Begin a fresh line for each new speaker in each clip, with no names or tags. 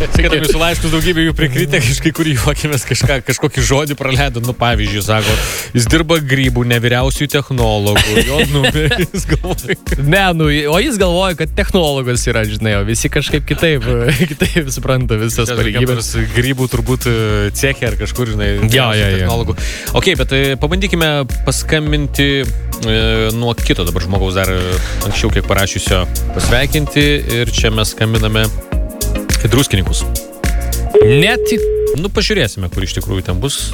Skaitom jūsų laiškus, daugybė jų prikritę, kai kur juokėmės kažkokį žodį praleido. Nu, pavyzdžiui, sako, jis dirba grybų, ne vyriausiųjų technologų. Jo numeris galvoja.
Ne, o jis galvoja, kad technologas yra, žinai, o visi kažkaip kitaip supranta visas pareigybės.
Grybų turbūt cechė ar kažkur, žinai,
technologų.
Ok, bet pabandykim paskambinti nuo kito dabar žmogaus dar anksčiau kiek parašiusio pasveikinti ir čia mes skambiname į Druskininkus. Nu, pažiūrėsime, kur iš tikrųjų ten bus.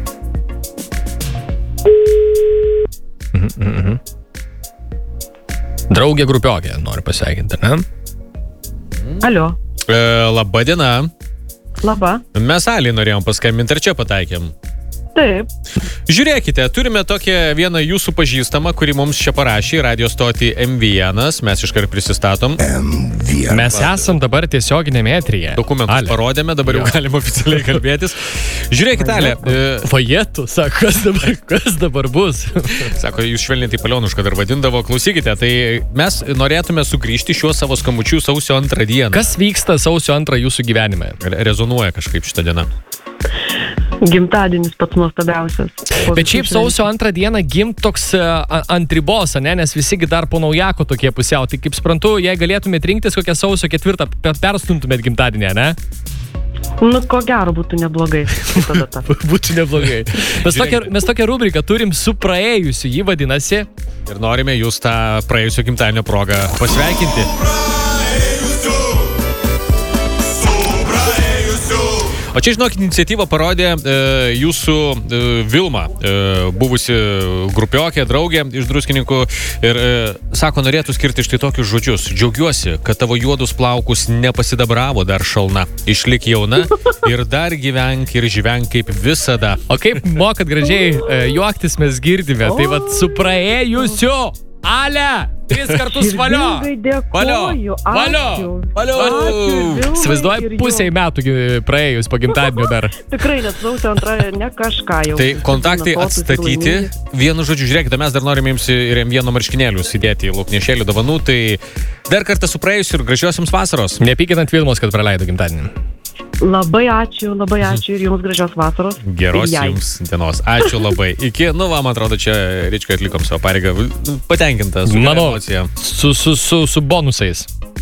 Draugė grupiokė, noriu pasveikinti, ne?
Alio.
Labą dieną.
Labą.
Mes Aliai norėjom paskambinti, ar čia pataikėm?
Taip.
Žiūrėkite, turime tokią vieną jūsų pažįstamą, kuri mums čia parašė radio stotį M1, mes iškart prisistatom.
M1. Mes esam dabar tiesioginėme eteryje.
Dokumentus parodėme, dabar jau galim oficialiai kalbėtis. Žiūrėkite, Ale.
Vajetų, sako, kas dabar bus?
Sako, jūs švelniai taip Alionušką dar vadindavo. Klausykite, tai mes norėtume sugrįžti šiuo savo skambučiu sausio 2 dieną.
Kas vyksta sausio 2 jūsų gyvenime?
Rezonuoja kažkaip šitą dieną.
Gimtadienis pats nuostabiausias.
Bet šiaip sausio 2 dieną gimt toks ant ribos, ne? Nes visigi dar po naujako tokie pusiau. Tai kaip suprantu, jei galėtumėt rinktis kokią sausio 4, perstumtumėt gimtadienį, ne?
Nu, ko gero būtų neblogai.
Būtų neblogai. Mes tokią rubriką turim su praėjusiu, jį vadinasi.
Ir norime jūs tą praėjusio gimtadienio progą pasveikinti. O čia, žinok, iniciatyvą parodė jūsų Vilma, buvusi grupiokė, draugė iš Druskininkų ir sako, norėtų skirti štai tokius žodžius. Džiaugiuosi, kad tavo juodus plaukus nepasidabravo dar šalna. Išlik jauna ir dar gyvenk ir žyvenk kaip visada. O kaip mokat gražiai juoktis mes girdime, tai vat su praėjusiu. Ale! 3 kartus valio!
Valio!
Įsivaizduoju, pusei metų praėjus po gimtadienio dar.
Tikrai, nes sausio 2 ne kažką jau.
Tai kontaktai atstatyti. Vienu žodžiu, žiūrėkite, mes dar norime jums ir M1 marškinėlius įdėti į lauknešėlių dovanų. Tai dar kartą su praėjusiu ir gražios jums vasaros.
Nepykit ant Vilmos, kad praleido gimtadienį.
Labai ačiū ir jums gražios vasaros.
Geros jums dienos. Ačiū labai. Iki, man atrodo, čia Ričkai atlikom savo pareigą. Patenkintas.
Manau, su bonusais.